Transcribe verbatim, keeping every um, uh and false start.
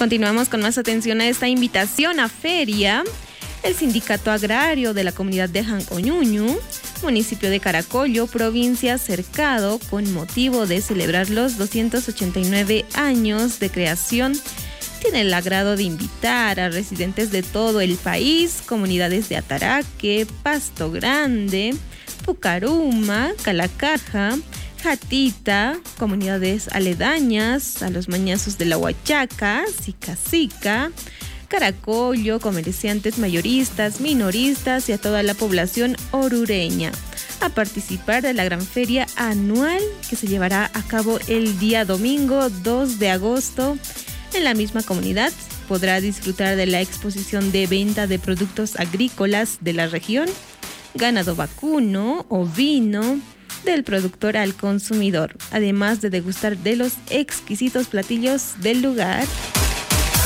Continuamos con más atención a esta invitación a feria. El Sindicato Agrario de la Comunidad de Jancoñuñu, municipio de Caracollo, provincia Cercado, con motivo de celebrar los doscientos ochenta y nueve años de creación, tiene el agrado de invitar a residentes de todo el país, comunidades de Ataraque, Pasto Grande, Pucaruma, Calacaja, Jatita, comunidades aledañas, a los mañazos de la Huachaca, Sicacica, Caracollo, comerciantes mayoristas, minoristas y a toda la población orureña a participar de la gran feria anual que se llevará a cabo el día domingo dos de agosto. En la misma comunidad podrá disfrutar de la exposición de venta de productos agrícolas de la región, ganado vacuno, ovino, del productor al consumidor, además de degustar de los exquisitos platillos del lugar.